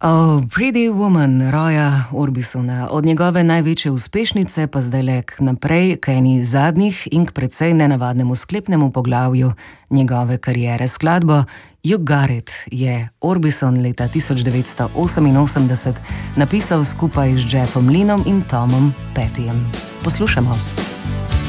Oh, Pretty Woman, Roya Orbisona. Od njegove največje uspešnice pa zdaj le naprej k eni zadnjih in k precej nenavadnemu sklepnemu poglavju njegove kariere. Skladbo You Got It je Orbison leta 1988 napisal skupaj z Jeffom Lynnom in Tomom Pettyjem. Poslušamo.